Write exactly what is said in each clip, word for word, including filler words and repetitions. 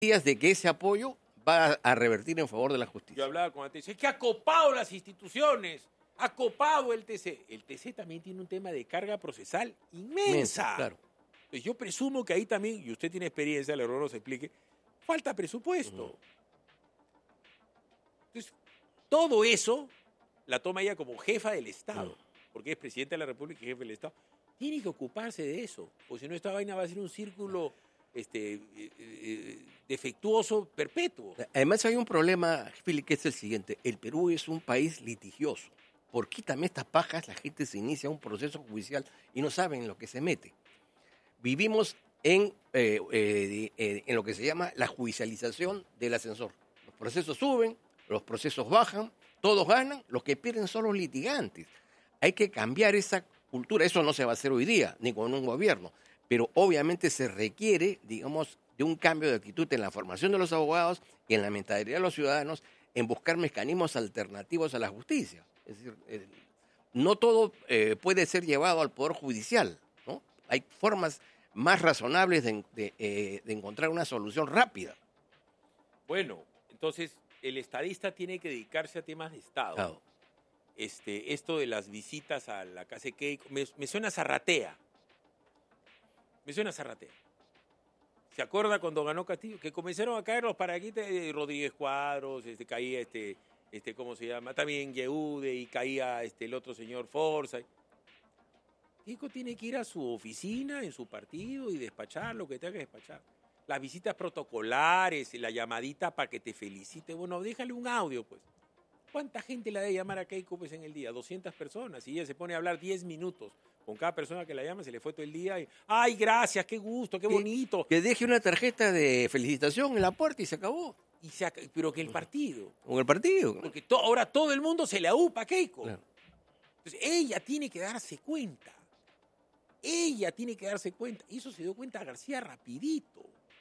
de que ese apoyo va a revertir en favor de la justicia. Yo hablaba con el T C, es que ha copado las instituciones, ha copado el T C. El T C también tiene un tema de carga procesal inmensa. Inmensa, claro. Pues yo presumo que ahí también, y usted tiene experiencia, el error nos explique, falta presupuesto. Uh-huh. Entonces, todo eso la toma ella como jefa del Estado, uh-huh. porque es presidenta de la República y jefe del Estado. Tiene que ocuparse de eso, porque si no esta vaina va a ser un círculo este, eh, eh, defectuoso perpetuo. Además hay un problema, Philip, que es el siguiente. El Perú es un país litigioso. Por quítame estas pajas, la gente se inicia un proceso judicial y no saben en lo que se mete. Vivimos en, eh, eh, eh, en lo que se llama la judicialización del ascensor. Los procesos suben, los procesos bajan, todos ganan, los que pierden son los litigantes. Hay que cambiar esa cultura. Eso no se va a hacer hoy día, ni con un gobierno, pero obviamente se requiere, digamos, de un cambio de actitud en la formación de los abogados y en la mentalidad de los ciudadanos en buscar mecanismos alternativos a la justicia. Es decir, eh, no todo eh, puede ser llevado al Poder Judicial, ¿no? Hay formas más razonables de, de, eh, de encontrar una solución rápida. Bueno, entonces el estadista tiene que dedicarse a temas de Estado. Claro. Este, esto de las visitas a la casa de Keiko, me, me suena a Zarratea. Me suena a Zarratea. ¿Se acuerda cuando ganó Castillo? Que comenzaron a caer los paraquitas de Rodríguez Cuadros, este, caía este, este, ¿cómo se llama? También Yehude y caía este, el otro señor Forza. Keiko tiene que ir a su oficina, en su partido, y despachar lo que tenga que despachar. Las visitas protocolares, la llamadita para que te felicite. Bueno, déjale un audio, pues. ¿Cuánta gente la debe llamar a Keiko pues, en el día? doscientas personas. Y ella se pone a hablar diez minutos. Con cada persona que la llama se le fue todo el día. Y, ¡ay, gracias! ¡Qué gusto! ¡Qué bonito! Que, que deje una tarjeta de felicitación en la puerta y se acabó. Y se, pero que el partido. Con el partido. Porque to, ahora todo el mundo se le aupa a Keiko. Claro. Entonces ella tiene que darse cuenta. Ella tiene que darse cuenta. Y eso se dio cuenta García rapidito.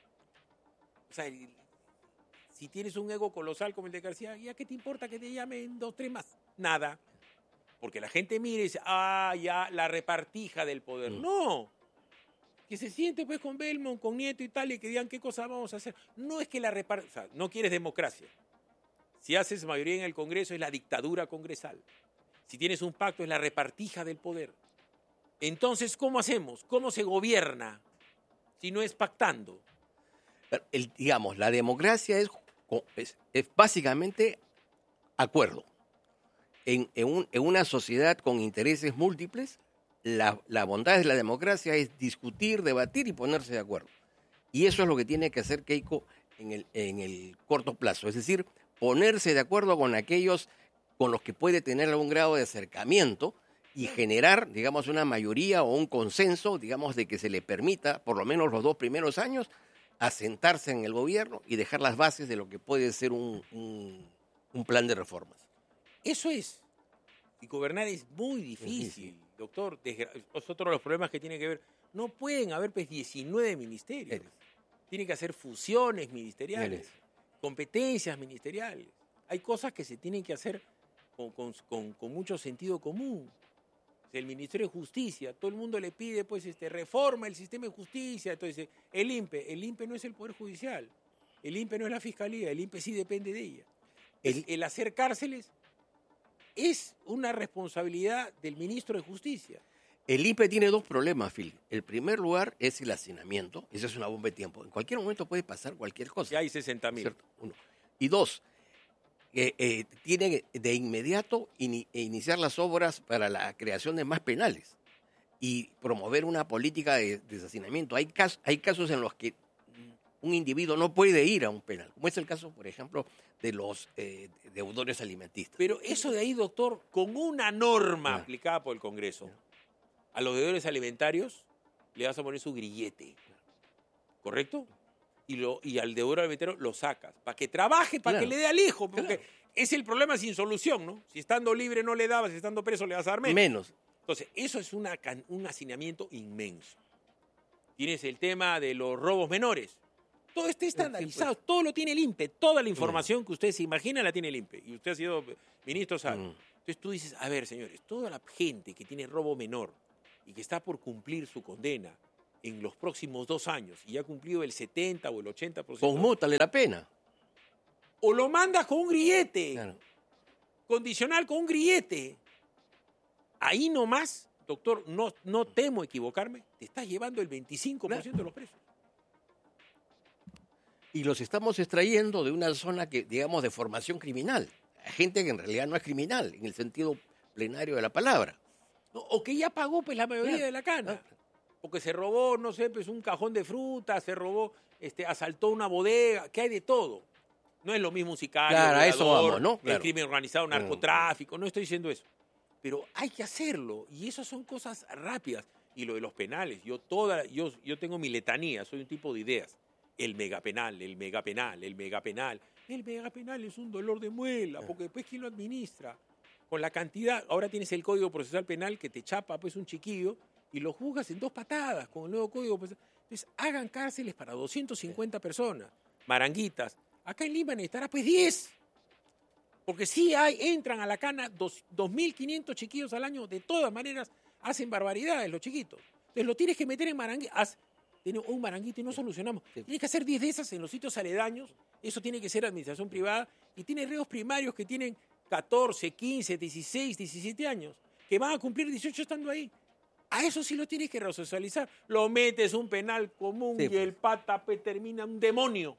O sea, si tienes un ego colosal como el de García, ¿ya qué te importa que te llamen dos, tres más? Nada. Porque la gente mira y dice, ah, ya, la repartija del poder. Mm. No. Que se siente pues con Belmont, con Nieto y tal, y que digan qué cosa vamos a hacer. No es que la repartija, o sea, no quieres democracia. Si haces mayoría en el Congreso es la dictadura congresal. Si tienes un pacto es la repartija del poder. Entonces, ¿cómo hacemos? ¿Cómo se gobierna si no es pactando? El, digamos, la democracia es, es, es básicamente acuerdo. En, en, un, en una sociedad con intereses múltiples, la, la bondad de la democracia es discutir, debatir y ponerse de acuerdo. Y eso es lo que tiene que hacer Keiko en el, en el corto plazo. Es decir, ponerse de acuerdo con aquellos con los que puede tener algún grado de acercamiento y generar, digamos, una mayoría o un consenso, digamos, de que se le permita, por lo menos los dos primeros años, asentarse en el gobierno y dejar las bases de lo que puede ser un, un, un plan de reformas. Eso es. Y gobernar es muy difícil, difícil. Doctor. Es otro de los problemas que tiene que ver. No pueden haber pues, diecinueve ministerios. Eres. Tienen que hacer fusiones ministeriales, Eres. competencias ministeriales. Hay cosas que se tienen que hacer con, con, con, con mucho sentido común. El Ministerio de Justicia, todo el mundo le pide, pues, este, reforma el sistema de justicia. Entonces, el I N P E, el I N P E no es el Poder Judicial, el I N P E no es la Fiscalía, el I N P E sí depende de ella. El, el hacer cárceles es una responsabilidad del Ministro de Justicia. El I N P E tiene dos problemas, Phil. El primer lugar es el hacinamiento, esa es una bomba de tiempo. En cualquier momento puede pasar cualquier cosa. Ya hay sesenta mil. Uno. Y dos, Eh, eh, tiene de inmediato in, iniciar las obras para la creación de más penales y promover una política de, de hacinamiento. Hay, cas, hay casos en los que un individuo no puede ir a un penal, como es el caso, por ejemplo, de los eh, deudores alimentistas. Pero eso de ahí, doctor, con una norma ah. aplicada por el Congreso, ah. a los deudores alimentarios le vas a poner su grillete, ¿correcto? Y, lo, y al deudor alimentario lo sacas, para que trabaje, para claro. que le dé al hijo, porque claro. es el problema sin solución, ¿no? Si estando libre no le dabas, si estando preso le vas a dar menos. Menos. Entonces, eso es una, un hacinamiento inmenso. Tienes el tema de los robos menores. Todo está estandarizado, sí, pues. todo lo tiene el I N P E, toda la información mm. que usted se imagina la tiene el I N P E. Y usted ha sido ministro, ¿sabe? Mm. Entonces tú dices, a ver, señores, toda la gente que tiene robo menor y que está por cumplir su condena, en los próximos dos años y ha cumplido el setenta o el ochenta por ciento. Conmútale la pena. O lo mandas con un grillete. Claro. Condicional con un grillete. Ahí nomás, doctor, no, no temo equivocarme, te estás llevando el veinticinco por ciento claro. de los presos. Y los estamos extrayendo de una zona que, digamos, de formación criminal. Gente que en realidad no es criminal, en el sentido plenario de la palabra. No, o que ya pagó pues la mayoría claro. de la cana. Claro. Porque se robó, no sé, pues un cajón de fruta, se robó, este, asaltó una bodega, que hay de todo. No es lo mismo un sicario, claro, violador, a eso vamos, ¿no? Claro. El crimen organizado, narcotráfico, no estoy diciendo eso. Pero hay que hacerlo, y eso son cosas rápidas. Y lo de los penales, yo toda, yo, yo tengo mi letanía, soy un tipo de ideas. El megapenal, el megapenal, el megapenal. El megapenal es un dolor de muela, porque después ¿quién lo administra? Con la cantidad, ahora tienes el Código Procesal Penal que te chapa pues un chiquillo y lo juzgas en dos patadas con el nuevo Código Procesal. Entonces hagan cárceles para doscientas cincuenta personas, maranguitas. Acá en Lima necesitará pues diez. Porque sí hay, entran a la cana dos mil quinientos chiquillos al año, de todas maneras hacen barbaridades los chiquitos. Entonces lo tienes que meter en maranguitas. Tiene un maranguito y no solucionamos. Sí. Tienes que hacer diez de esas en los sitios aledaños. Eso tiene que ser administración privada. Y tiene reos primarios que tienen catorce, quince, dieciséis, diecisiete años, que van a cumplir dieciocho estando ahí. A eso sí lo tienes que resocializar. Lo metes un penal común sí, y pues. el pata pues, termina un demonio.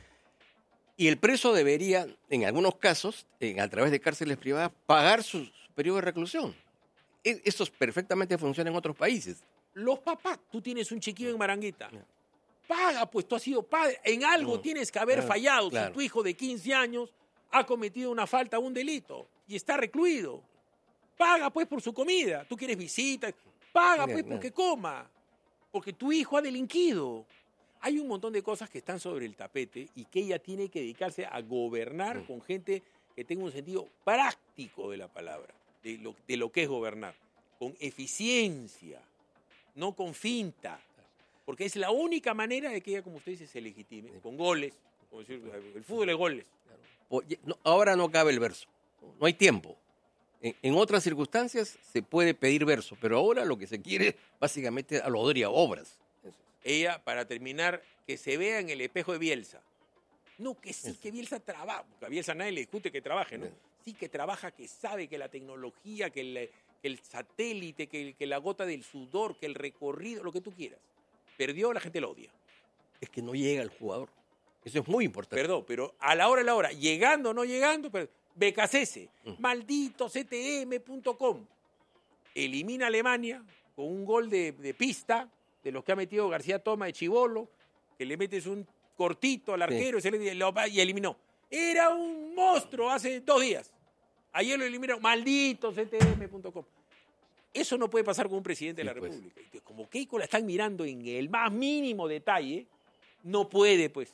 Y el preso debería, en algunos casos, en, a través de cárceles privadas, pagar su, su periodo de reclusión. E, eso perfectamente funciona en otros países. Los papás, tú tienes un chiquillo en Maranguita, paga, pues tú has sido padre, en algo no, tienes que haber claro, fallado. Claro. Si tu hijo de quince años ha cometido una falta, un delito, y está recluido, paga pues por su comida. Tú quieres visitas, paga pues porque coma, porque tu hijo ha delinquido. Hay un montón de cosas que están sobre el tapete y que ella tiene que dedicarse a gobernar con gente que tenga un sentido práctico de la palabra, de lo, de lo que es gobernar, con eficiencia. No con finta, porque es la única manera de que ella, como usted dice, se legitime, con goles, como decir, el fútbol es goles. Ahora no cabe el verso, no hay tiempo. En, en otras circunstancias se puede pedir verso, pero ahora lo que se quiere básicamente a lo odria, obras. Ella, para terminar, que se vea en el espejo de Bielsa. No, que sí, que Bielsa trabaja, porque a Bielsa nadie le discute que trabaje, ¿no? Sí que trabaja, que sabe que la tecnología, que el... que el satélite, que, que la gota del sudor, que el recorrido, lo que tú quieras. Perdió, la gente lo odia. Es que no llega el jugador. Eso es muy importante. Perdón, pero a la hora, a la hora, llegando o no llegando, pero B K C S, mm. maldito C T M punto com. Elimina a Alemania con un gol de, de pista, de los que ha metido García Toma de chibolo, que le metes un cortito al arquero sí. y, se le, lo, y eliminó. Era un monstruo hace dos días. Ayer lo eliminaron, maldito C T M punto com. Eso no puede pasar con un presidente sí, de la pues. República. Entonces, como Keiko la están mirando en el más mínimo detalle, no puede, pues.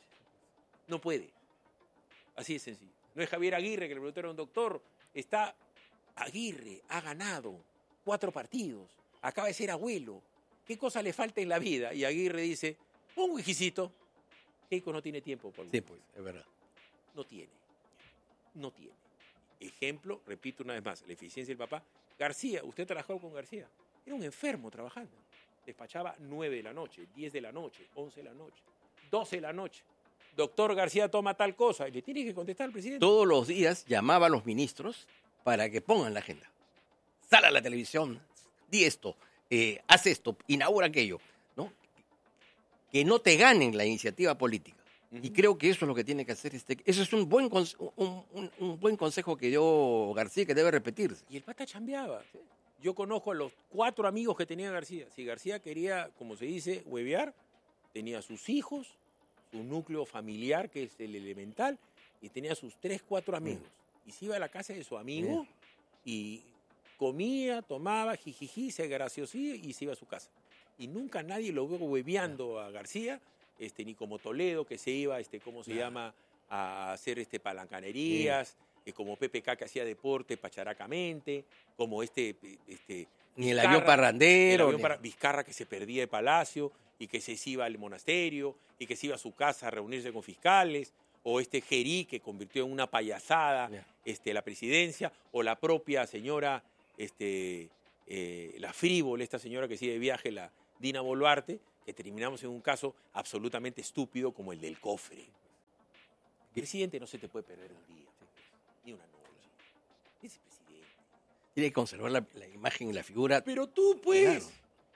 No puede. Así de sencillo. No es Javier Aguirre, que le preguntaron a un doctor. Está Aguirre, ha ganado cuatro partidos, acaba de ser abuelo. ¿Qué cosa le falta en la vida? Y Aguirre dice, un whiskycito. Keiko no tiene tiempo por Sí, pues, es verdad. No tiene. No tiene. Ejemplo, repito una vez más, la eficiencia del papá. García, usted trabajó con García. Era un enfermo trabajando. Despachaba nueve de la noche, diez de la noche, once de la noche, doce de la noche. Doctor García toma tal cosa. Y le tiene que contestar al presidente. Todos los días llamaba a los ministros para que pongan la agenda. Sal a la televisión, di esto, eh, haz esto, inaugura aquello. ¿No? Que no te ganen la iniciativa política. Uh-huh. Y creo que eso es lo que tiene que hacer este. Eso es un buen, un, un, un buen consejo que dio García, que debe repetirse. Y el pata chambeaba. ¿Sí? Yo conozco a los cuatro amigos que tenía García. Si García quería, como se dice, huevear, tenía sus hijos, su núcleo familiar, que es el elemental, y tenía sus tres, cuatro amigos. Uh-huh. Y se iba a la casa de su amigo uh-huh. y comía, tomaba, jijiji, se graciosía y se iba a su casa. Y nunca nadie lo vio hueveando uh-huh. a García. Este, ni como Toledo, que se iba, este, ¿cómo se yeah. llama?, a hacer este, palancanerías, yeah. eh, como P P K, que hacía deporte pacharacamente, como este... este ni el avión parrandero. El avión para, Vizcarra, que se perdía de Palacio y que se iba al monasterio y que se iba a su casa a reunirse con fiscales, o este Gerí, que convirtió en una payasada yeah. este, la presidencia, o la propia señora, este, eh, la Frívol, esta señora que sigue de viaje, la... Dina Boluarte, que terminamos en un caso absolutamente estúpido como el del cofre. El presidente no se te puede perder un día, ni una noche. Ese presidente. Tiene que conservar la, la imagen y la figura. Pero tú, pues. Claro.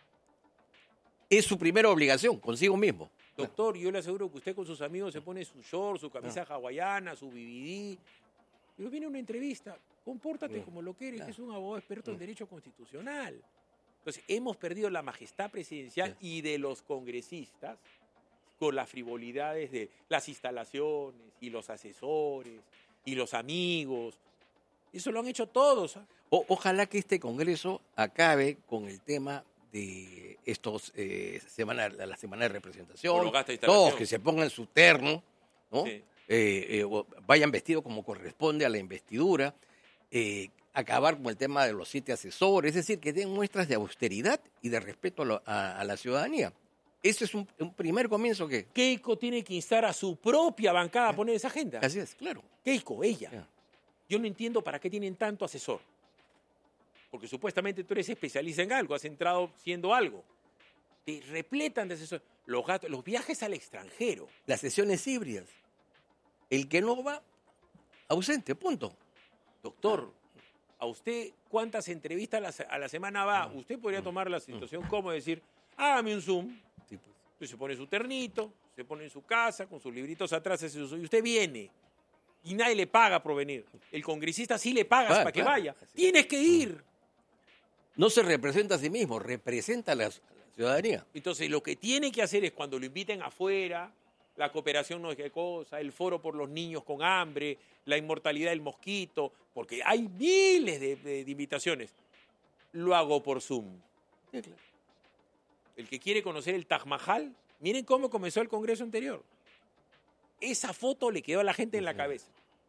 Es su primera obligación, consigo mismo. Doctor, yo le aseguro que usted con sus amigos se pone su short, su camisa no. hawaiana, su B B D. Y viene una entrevista. Compórtate no. como lo que eres, no. que es un abogado experto no. en derecho constitucional. Entonces, hemos perdido la majestad presidencial sí. y de los congresistas con las frivolidades de las instalaciones y los asesores y los amigos. Eso lo han hecho todos. ¿eh? O, ojalá que este Congreso acabe con el tema de estos eh, semana, la semana de representación, todos que se pongan su terno, ¿no? Sí. eh, eh, vayan vestidos como corresponde a la investidura, eh, acabar con el tema de los siete asesores, es decir, que den muestras de austeridad y de respeto a, lo, a, a la ciudadanía. Ese es un, un primer comienzo que... Keiko tiene que instar a su propia bancada a poner esa agenda. Así es, claro. Keiko, ella. Yeah. Yo no entiendo para qué tienen tanto asesor. Porque supuestamente tú eres especialista en algo, has entrado siendo algo. Te repletan de asesores. Los, gatos, los viajes al extranjero. Las sesiones híbridas. El que no va, ausente, punto. Doctor, ¿a usted cuántas entrevistas a la, a la semana va? Usted podría tomar la situación como decir, hágame un Zoom. Sí, pues. Usted se pone su ternito, se pone en su casa, con sus libritos atrás, y usted viene. Y nadie le paga por venir. El congresista sí le pagas claro, para que claro. vaya. Así. Tienes que ir. No se representa a sí mismo, representa a la, a la ciudadanía. Entonces, lo que tiene que hacer es cuando lo inviten afuera, la cooperación no es qué cosa, el foro por los niños con hambre, la inmortalidad del mosquito, porque hay miles de, de, de invitaciones. Lo hago por Zoom. Sí, claro. El que quiere conocer el Taj Mahal, miren cómo comenzó el Congreso anterior. Esa foto le quedó a la gente en la cabeza.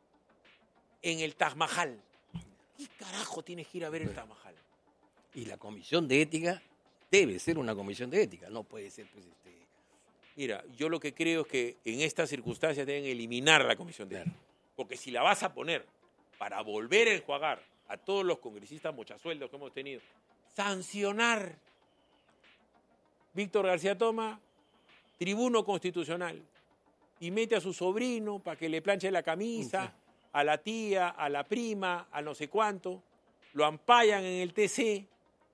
En el Taj Mahal. ¿Qué carajo tienes que ir a ver el Taj Mahal? Y la comisión de ética debe ser una comisión de ética, no puede ser... Pues, este... Mira, yo lo que creo es que en estas circunstancias deben eliminar la comisión de claro. ética. Porque si la vas a poner para volver a enjuagar a todos los congresistas mochasueldos que hemos tenido, sancionar. Víctor García Toma, tribuno constitucional, y mete a su sobrino para que le planche la camisa, sí. a la tía, a la prima, a no sé cuánto, lo ampallan en el T C,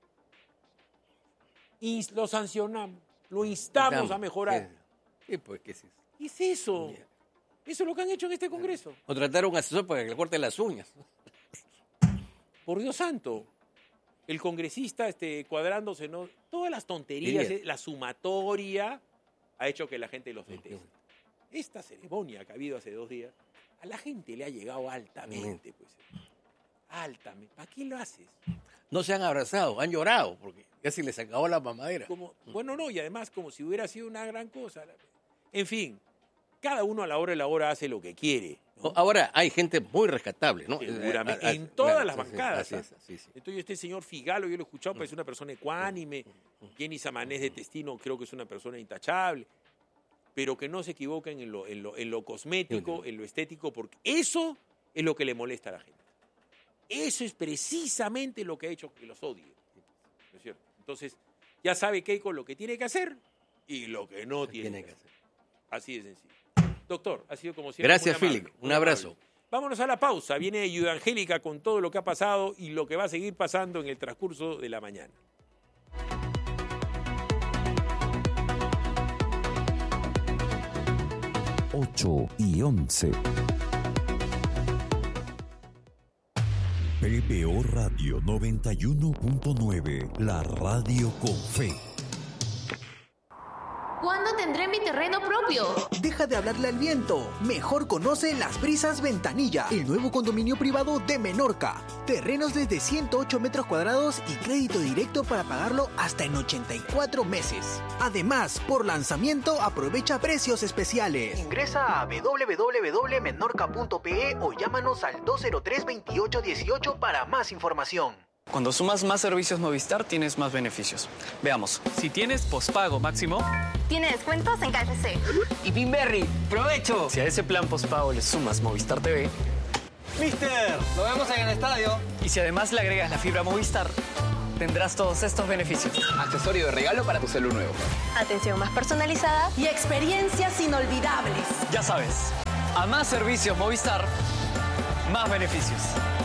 y lo sancionamos, lo instamos Estamos. a mejorar. Sí, pues, ¿qué es eso? ¿Qué es eso? Mira. Eso es lo que han hecho en este Congreso. O tratar a un asesor para que le corte las uñas. Por Dios santo. El congresista este, cuadrándose, ¿no? Todas las tonterías, eh, la sumatoria ha hecho que la gente los deteste. Esta ceremonia que ha habido hace dos días, a la gente le ha llegado altamente, pues. Altamente. ¿Para qué lo haces? No se han abrazado, han llorado, porque casi les acabó la mamadera. Como, bueno, no, y además como si hubiera sido una gran cosa. En fin, cada uno a la hora de la hora hace lo que quiere, ¿no? Ahora hay gente muy rescatable, ¿no? Seguramente, a, a, en todas claro, las bancadas. Sí, sí, sí, sí. Entonces este señor Figalo, yo lo he escuchado, parece una persona ecuánime. Jenny Samanés de Testino creo que es una persona intachable. Pero que no se equivoquen en lo, en lo, en lo cosmético, en lo estético, porque eso es lo que le molesta a la gente. Eso es precisamente lo que ha hecho que los odie. ¿No es cierto? Entonces, ya sabe Keiko lo que tiene que hacer y lo que no tiene, tiene que hacer. Así de sencillo. Doctor, ha sido como siempre. Gracias, Philip. Un abrazo. Amable. Vámonos a la pausa. Viene Ayuda Angélica con todo lo que ha pasado y lo que va a seguir pasando en el transcurso de la mañana. ocho y once. P B O Radio noventa y uno punto nueve, la radio con fe. ¿Cuándo tendré mi terreno propio? Deja de hablarle al viento. Mejor conoce Las Brisas Ventanilla, el nuevo condominio privado de Menorca. Terrenos desde ciento ocho metros cuadrados y crédito directo para pagarlo hasta en ochenta y cuatro meses. Además, por lanzamiento aprovecha precios especiales. Ingresa a w w w punto menorca punto p e o llámanos al dos cero tres, veintiocho dieciocho para más información. Cuando sumas más servicios Movistar, tienes más beneficios. Veamos. Si tienes pospago máximo... Tiene descuentos en K F C. Y Pinberry, ¡provecho! Si a ese plan pospago le sumas Movistar T V... ¡Mister! ¡Lo vemos en el estadio! Y si además le agregas la fibra Movistar... tendrás todos estos beneficios. Accesorio de regalo para tu celular nuevo. Atención más personalizada y experiencias inolvidables. Ya sabes, a más servicios Movistar, más beneficios.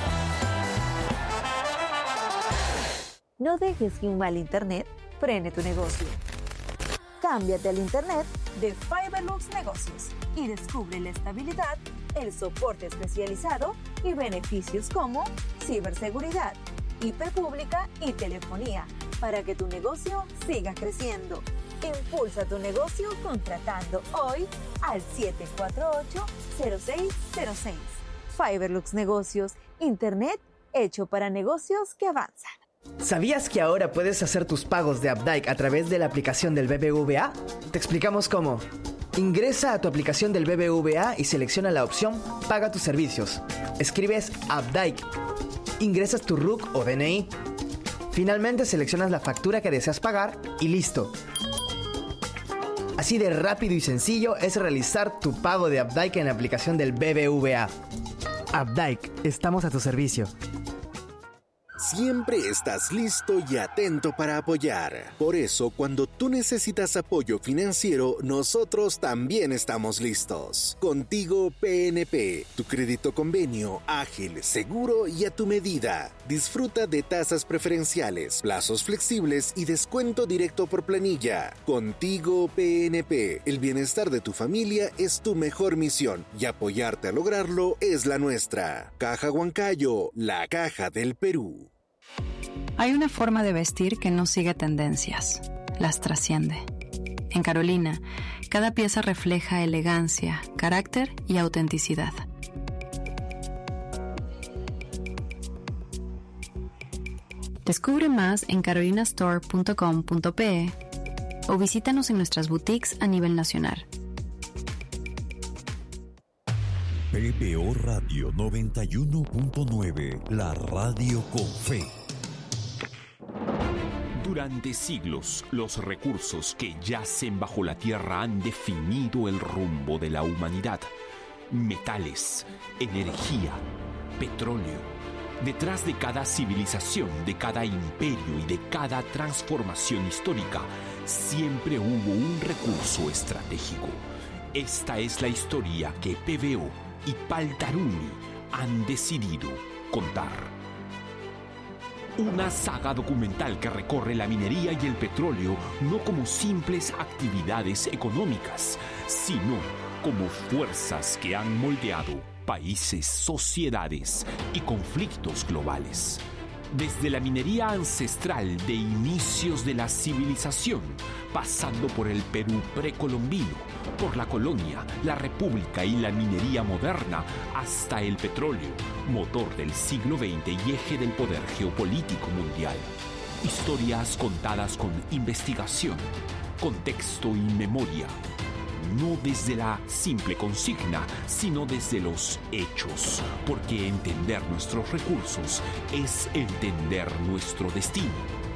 No dejes que un mal internet frene tu negocio. Cámbiate al internet de Fiberlux Negocios y descubre la estabilidad, el soporte especializado y beneficios como ciberseguridad, I P pública y telefonía para que tu negocio siga creciendo. Impulsa tu negocio contratando hoy al siete cuatro ocho, cero seis cero seis. Fiberlux Negocios, internet hecho para negocios que avanzan. ¿Sabías que ahora puedes hacer tus pagos de Updike a través de la aplicación del B B V A? Te explicamos cómo. Ingresa a tu aplicación del B B V A y selecciona la opción Paga tus servicios. Escribes Updike. Ingresas tu R U C o D N I. Finalmente seleccionas la factura que deseas pagar y listo. Así de rápido y sencillo es realizar tu pago de Updike en la aplicación del B B V A. Updike, estamos a tu servicio. Siempre estás listo y atento para apoyar. Por eso, cuando tú necesitas apoyo financiero, nosotros también estamos listos. Contigo P N P, tu crédito convenio, ágil, seguro y a tu medida. Disfruta de tasas preferenciales, plazos flexibles y descuento directo por planilla. Contigo P N P, el bienestar de tu familia es tu mejor misión y apoyarte a lograrlo es la nuestra. Caja Huancayo, la caja del Perú. Hay una forma de vestir que no sigue tendencias, las trasciende. En Carolina, cada pieza refleja elegancia, carácter y autenticidad. Descubre más en carolina store punto com punto pe o visítanos en nuestras boutiques a nivel nacional. P B O Radio noventa y uno punto nueve, la radio con fe. Durante siglos, los recursos que yacen bajo la tierra han definido el rumbo de la humanidad. Metales, energía, petróleo. Detrás de cada civilización, de cada imperio y de cada transformación histórica, siempre hubo un recurso estratégico. Esta es la historia que P B O y Paltarumi han decidido contar. Una saga documental que recorre la minería y el petróleo no como simples actividades económicas, sino como fuerzas que han moldeado países, sociedades y conflictos globales. Desde la minería ancestral de inicios de la civilización, pasando por el Perú precolombino, por la colonia, la república y la minería moderna, hasta el petróleo, motor del siglo veinte y eje del poder geopolítico mundial. Historias contadas con investigación, contexto y memoria. No desde la simple consigna, sino desde los hechos, porque entender nuestros recursos es entender nuestro destino.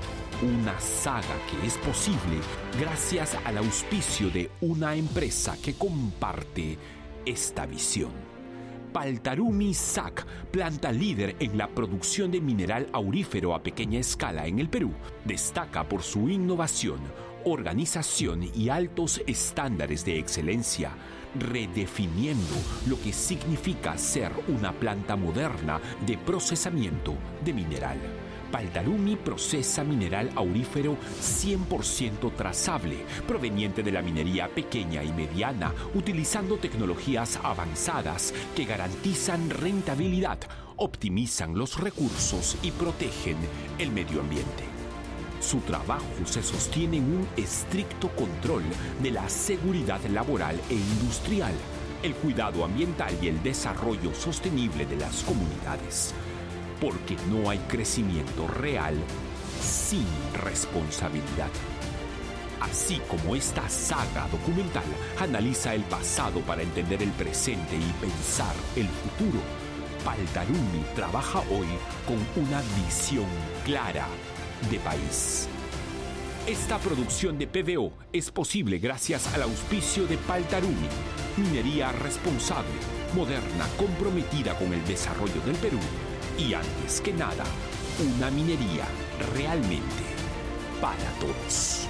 Una saga que es posible gracias al auspicio de una empresa que comparte esta visión. Paltarumi S A C, planta líder en la producción de mineral aurífero a pequeña escala en el Perú, destaca por su innovación, organización y altos estándares de excelencia, redefiniendo lo que significa ser una planta moderna de procesamiento de mineral. Paltarumi procesa mineral aurífero cien por ciento trazable, proveniente de la minería pequeña y mediana, utilizando tecnologías avanzadas que garantizan rentabilidad, optimizan los recursos y protegen el medio ambiente. Su trabajo se sostiene en un estricto control de la seguridad laboral e industrial, el cuidado ambiental y el desarrollo sostenible de las comunidades. Porque no hay crecimiento real sin responsabilidad. Así como esta saga documental analiza el pasado para entender el presente y pensar el futuro, Paltarumi trabaja hoy con una visión clara de país. Esta producción de P B O es posible gracias al auspicio de Paltarumi, minería responsable, moderna, comprometida con el desarrollo del Perú y, antes que nada, una minería realmente para todos.